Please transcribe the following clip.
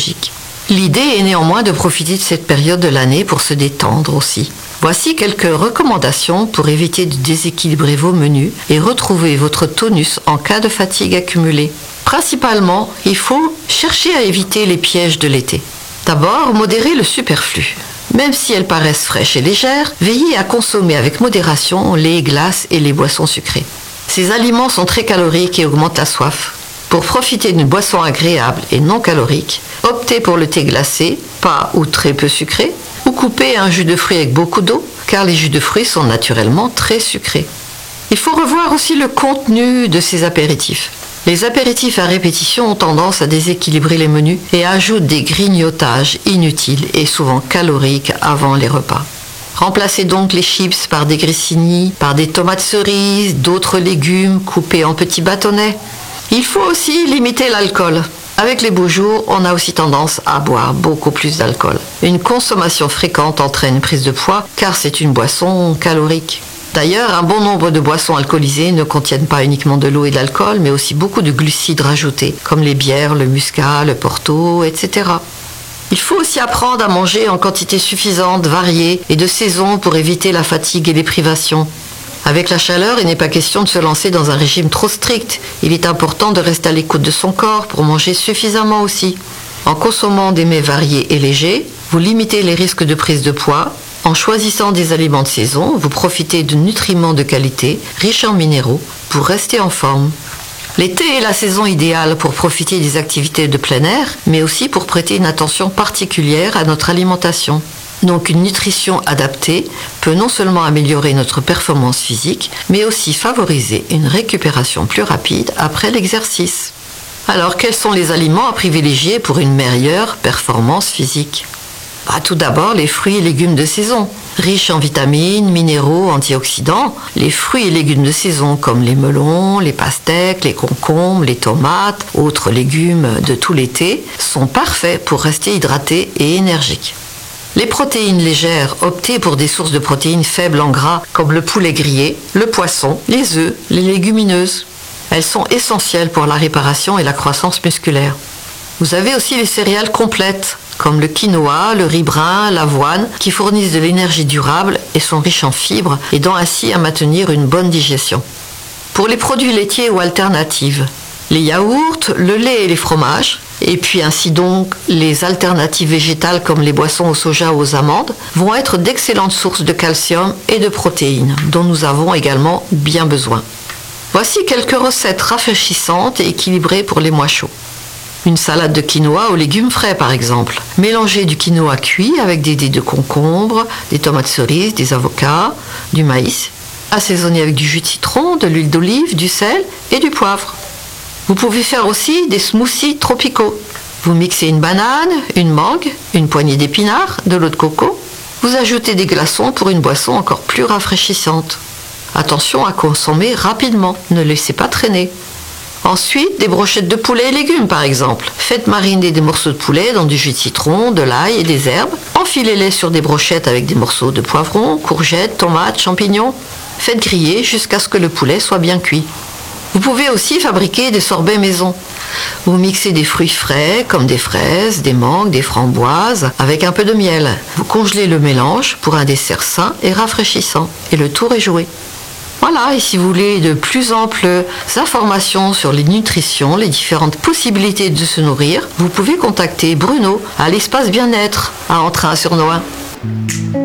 biologique. L'idée est néanmoins de profiter de cette période de l'année pour se détendre aussi. Voici quelques recommandations pour éviter de déséquilibrer vos menus et retrouver votre tonus en cas de fatigue accumulée. Principalement, il faut chercher à éviter les pièges de l'été. D'abord, modérer le superflu. Même si elles paraissent fraîches et légères, veillez à consommer avec modération les glaces et les boissons sucrées. Ces aliments sont très caloriques et augmentent la soif. Pour profiter d'une boisson agréable et non calorique, optez pour le thé glacé, pas ou très peu sucré, ou coupez un jus de fruits avec beaucoup d'eau, car les jus de fruits sont naturellement très sucrés. Il faut revoir aussi le contenu de ces apéritifs. Les apéritifs à répétition ont tendance à déséquilibrer les menus et ajoutent des grignotages inutiles et souvent caloriques avant les repas. Remplacez donc les chips par des grissini, par des tomates cerises, d'autres légumes coupés en petits bâtonnets. Il faut aussi limiter l'alcool. Avec les beaux jours, on a aussi tendance à boire beaucoup plus d'alcool. Une consommation fréquente entraîne une prise de poids car c'est une boisson calorique. D'ailleurs, un bon nombre de boissons alcoolisées ne contiennent pas uniquement de l'eau et de l'alcool, mais aussi beaucoup de glucides rajoutés, comme les bières, le muscat, le porto, etc. Il faut aussi apprendre à manger en quantité suffisante, variée et de saison pour éviter la fatigue et les privations. Avec la chaleur, il n'est pas question de se lancer dans un régime trop strict. Il est important de rester à l'écoute de son corps pour manger suffisamment aussi. En consommant des mets variés et légers, vous limitez les risques de prise de poids. En choisissant des aliments de saison, vous profitez de nutriments de qualité, riches en minéraux, pour rester en forme. L'été est la saison idéale pour profiter des activités de plein air, mais aussi pour prêter une attention particulière à notre alimentation. Donc une nutrition adaptée peut non seulement améliorer notre performance physique, mais aussi favoriser une récupération plus rapide après l'exercice. Alors quels sont les aliments à privilégier pour une meilleure performance physique ? Tout d'abord, les fruits et légumes de saison. Riches en vitamines, minéraux, antioxydants, les fruits et légumes de saison comme les melons, les pastèques, les concombres, les tomates, autres légumes de tout l'été, sont parfaits pour rester hydratés et énergiques. Les protéines légères, optez pour des sources de protéines faibles en gras comme le poulet grillé, le poisson, les œufs, les légumineuses. Elles sont essentielles pour la réparation et la croissance musculaire. Vous avez aussi les céréales complètes, comme le quinoa, le riz brun, l'avoine, qui fournissent de l'énergie durable et sont riches en fibres, aidant ainsi à maintenir une bonne digestion. Pour les produits laitiers ou alternatives, les yaourts, le lait et les fromages, et puis ainsi donc les alternatives végétales comme les boissons au soja ou aux amandes, vont être d'excellentes sources de calcium et de protéines, dont nous avons également bien besoin. Voici quelques recettes rafraîchissantes et équilibrées pour les mois chauds. Une salade de quinoa aux légumes frais par exemple. Mélangez du quinoa cuit avec des dés de concombre, des tomates cerises, des avocats, du maïs. Assaisonnez avec du jus de citron, de l'huile d'olive, du sel et du poivre. Vous pouvez faire aussi des smoothies tropicaux. Vous mixez une banane, une mangue, une poignée d'épinards, de l'eau de coco. Vous ajoutez des glaçons pour une boisson encore plus rafraîchissante. Attention à consommer rapidement, ne laissez pas traîner. Ensuite, des brochettes de poulet et légumes par exemple. Faites mariner des morceaux de poulet dans du jus de citron, de l'ail et des herbes. Enfilez-les sur des brochettes avec des morceaux de poivrons, courgettes, tomates, champignons. Faites griller jusqu'à ce que le poulet soit bien cuit. Vous pouvez aussi fabriquer des sorbets maison. Vous mixez des fruits frais comme des fraises, des mangues, des framboises avec un peu de miel. Vous congelez le mélange pour un dessert sain et rafraîchissant. Et le tour est joué. Voilà, et si vous voulez de plus amples informations sur les nutritions, les différentes possibilités de se nourrir, vous pouvez contacter Bruno à l'espace bien-être à Entrain-sur-Nohain.